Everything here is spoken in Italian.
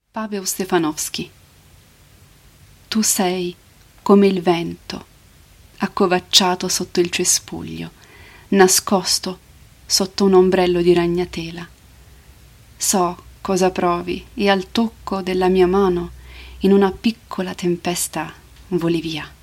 Paweł Stefanowski. Tu sei come il vento, accovacciato sotto il cespuglio, nascosto sotto un ombrello di ragnatela. So cosa provi e al tocco della mia mano in una piccola tempesta voli via.